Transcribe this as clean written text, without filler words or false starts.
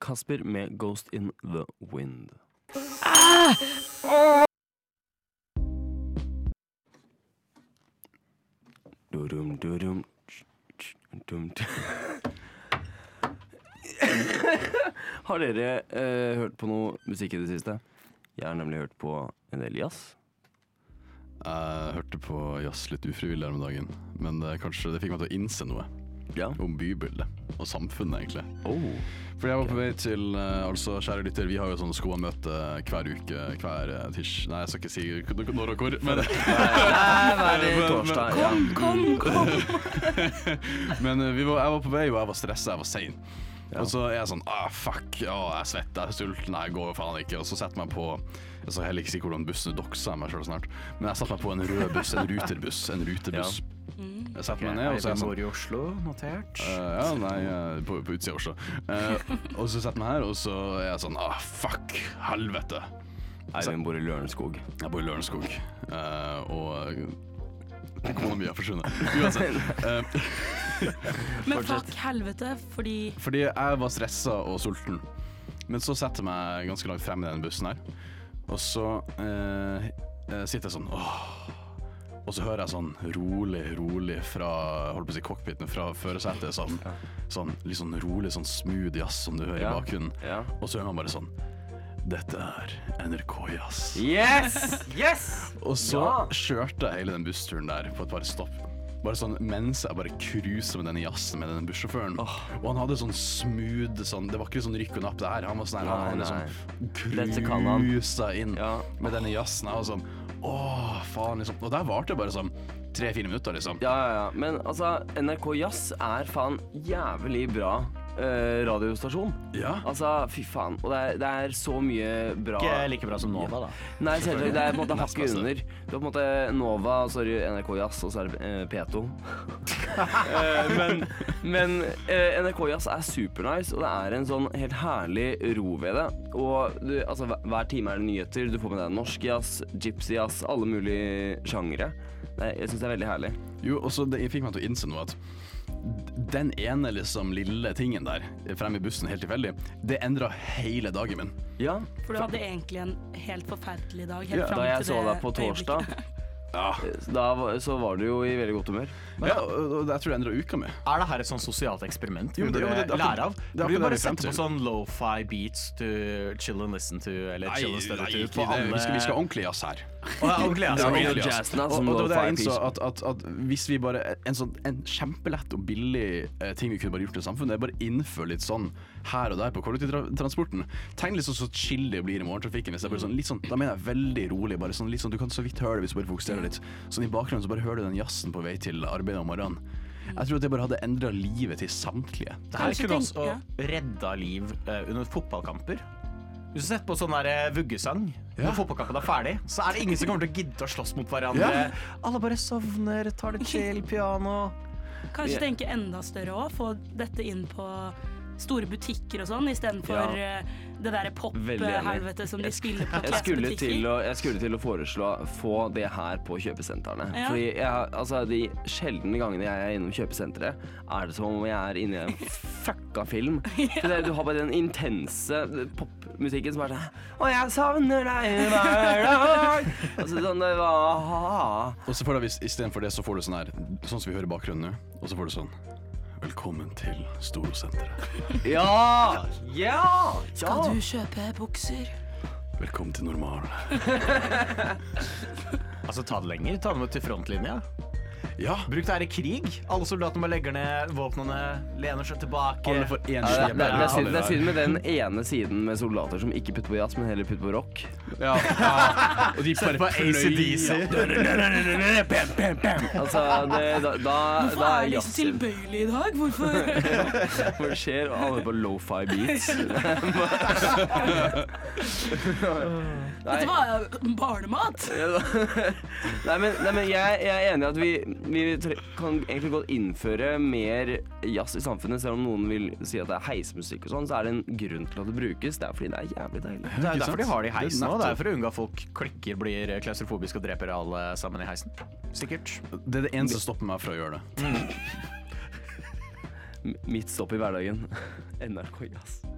Kasper med Ghost in the Wind. Dum. Har dere hørt på noe musikk i det siste? Jeg har nemlig hørt på en del jazz. Jeg hørte på jazz litt ufrivillig her om dagen, men det fikk meg til å innse noe om bybildet og samfunnet, egentlig. Fordi jeg var på vei til kjære lytter, vi har jo sånn skoamøte hver uke, hver tirsdag. Nei, jeg skal ikke si når og hvor, men torsdag. Kom. Men jeg var på vei, og jeg var stresset, jeg var sein. Og så er jeg sånn, fuck, jeg er svett, jeg er sulten, jeg går faen ikke. Og så setter jeg meg på, jeg skal heller ikke si hvordan bussen dokser meg selv snart, men jeg setter meg på en rød buss, en rutebuss. Jeg setter meg ned, og så er jeg sånn, i Oslo, notert. På utsida av Oslo. Og så setter jeg meg her, og så er jeg sånn, fuck, helvete. Eivind bor i Lørenskog. Jeg bor i Lørenskog, og kona mi har forsvunnet. Uansett. Men fuck helvete, fordi jeg var stresset og sulten. Men så setter jeg meg ganske langt frem i den bussen her. Og så sitter jeg sånn, og så hører jeg sånn rolig fra, holdt på å si cockpiten, fra førersetet, sånn litt sånn rolig, sånn smooth jazz som du hører i bakgrunnen. Og så hører man bare sånn, dette er NRK Jazz. Yes! Og så kjørte jeg hele den bussturen der på et par stopp. Bare sånn, mens jeg bare cruiset med denne jazzen med denne bussjåføren. Og han hadde sånn smooth, det var ikke sånn rykk og napp det her. Han var sånn her, han liksom cruiset inn med denne jazzen. Jeg var sånn, faen liksom. Og der varte det bare sånn 3-4 minutter liksom. Ja, men altså, NRK Jazz er faen jævlig bra radiostasjon. Altså, fy faen. Og det er så mye bra. Ikke like bra som Nova, da. Nei, selvsagt. Det er på en måte hakket under. Du har på en måte Nova, så er det NRK Jazz, og så er det P2. men NRK Jazz er supernice, og det er en sånn helt herlig ro ved det. Og altså, hver time er det nyheter. Du får med deg norsk jazz, gypsy jazz, alle mulige sjangere. Jeg synes det er veldig herlig. Jo, og så det fikk meg til å innse noe at den ene liksom lille tingen der fremme i bussen helt tilfeldig, det endret hele dagen min. For du hadde egentlig en helt forferdelig dag helt Da frem til det jeg så deg på torsdag, så var du jo i veldig godt humør. Og jeg tror det endret uka mi. Er det her et sånn sosialt eksperiment vi burde lære av? Vi bare setter på sånn lo-fi beats to chill and listen to, eller chill and study to på alle... Vi skal ordentlig jazz her. Ordentlig jazz. Og det var det jeg innså at hvis vi bare en kjempelett og billig ting vi kunne bare gjort i samfunnet, er bare innføre litt sånn her og der på kollektivtransporten. Tenk litt sånn så chill det blir i morgentrafikken. Hvis det er bare sånn, litt sånn, da mener jeg veldig rolig, bare sånn litt sånn, du kan så vidt høre det hvis du bare fokuserer litt. Sånn i bakgrunnen så bare hører du den jazzen på vei til arbeidet om morgenen. Jeg tror at det bare hadde endret livet til samtlige. Det her kunne også redda liv under fotballkamper. Hvis du setter på sånn der vuggesang når fotballkampen er ferdig, så er det ingen som kommer til å gidde å slåss mot hverandre. Alle bare sovner, tar det chill, piano. Kanskje tenke enda større også, få dette inn på store butikker og sånn, i stedet for det der pop-helvete som de spiller på klesbutikker. Jeg skulle til å foreslå få det her på kjøpesentrene. Fordi altså, de sjeldne gangene jeg er innom kjøpesenteret, er det som om jeg er inne i en fucka film. Du har bare den intense popmusikken som er sånn, og jeg savner deg hver dag. Altså, sånn, det var... Og så får du, i stedet for det, så får du sånn her, sånn som vi hører i bakgrunnen nå, og så får du sånn, velkommen til Storosenteret. Skal du kjøpe bukser? Velkommen til normal. Altså, ta det lenger. Ta det med til frontlinja. Bruk det her i krig. Alle soldatene bare legger ned våpnene, lener seg tilbake. Alle får en det er synd med den ene siden med soldater som ikke putter på jazz, men heller putter på rock. Og de bare på AC/DC. Altså, da er de så jazz tilbøyelig i dag? Hvorfor? Hva skjer? Og alle på lo-fi beats. Dette var barnemat. Nei, men jeg er enig i at vi kan egentlig godt innføre mer jazz i samfunnet. Selv om noen vil si at det er heismusikk og sånn, så er det en grunn til at det brukes. Det er fordi det er jævlig deilig. Det er derfor de har det i heisen nå. Det er for å unngå at folk klikker, blir klaustrofobiske og dreper alle sammen i heisen. Sikkert. Det er det eneste som stopper meg fra å gjøre det. Mitt stopp i hverdagen. NRK Jazz.